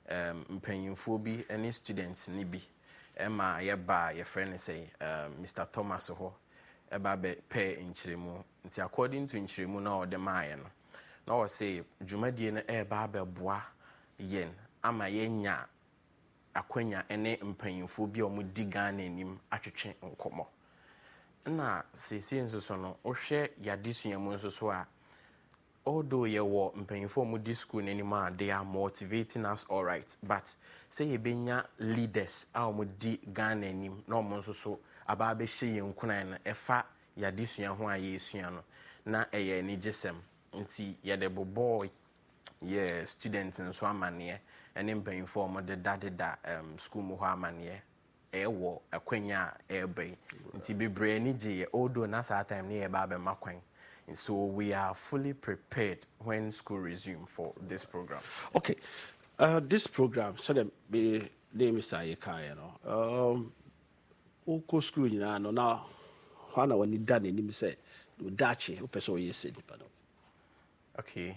mpanyinfo bi any students ni bi Emma yeba your friend say Mr. Thomas ho eba be pay nchiremu nti according to nchiremu na ode maaye no na o say dwumadie no eba be boa yen ama yenya akwanya ene mpanyinfo bi omudi Ghana anim atwetwe nkomo na sese nsoso no ohwe yadesuamu nsoso a although ye wo mpanyinfo omudi school n'anim they are motivating us all right but say ye benya leaders a omudi Ghana anim na omo nsoso aba be hye ye nkunan na efa yadesua ho a ye esua no na eye ni jesem nti ye de bobo ye students nso amane ene mpanyinfo omo de dadeda school mu ho amane ewo akwanya ebe nti bebre ni je although na sa time ni e ba be makwan. So we are fully prepared when school resume for this program. Okay, this program, so the name is Ayeka, you know. Oko school, you know, now, Hana when you done it, you say, Dachi, who person you said, okay,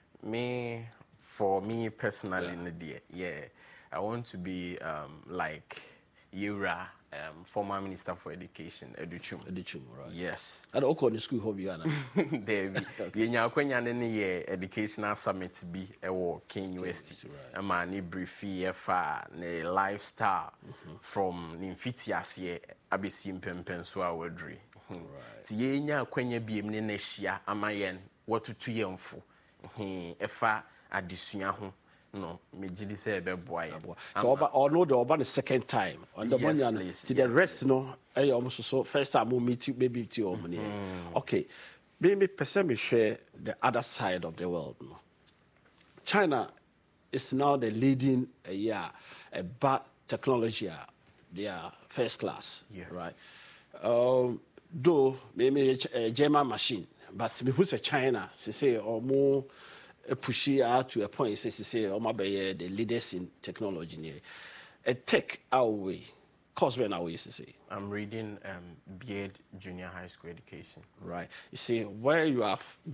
for me personally, yeah, I want to be like Yura. Former Minister for Education, Educhum. Educhum, right. Yes. And all the school hobby, Anna. There be. Yenya kwenya ne educational summit bi ewo King University. Ama ni briefi efa ne lifestyle from nimfitias ye abesi mpempen so awadri. Ti yenya kwenya biem ne na hia ama yen watutu yemfo. Efa adesua ho. No, me jidi say be boy. Or no, the urban the second time. And the yes, one please. To the rest, no, I almost so first time we meet you, maybe to your money. Okay, maybe person me share the other side of the world. No, China is now the leading a bad technology. They are first class, right? Though maybe a German machine, but me who's a China, they say or more. Pushy out to a point, says say, oh, my baby, the leaders in technology. A tech our way, cause when our way, say. I'm reading Beard Junior High School Education. Right. You see, where you have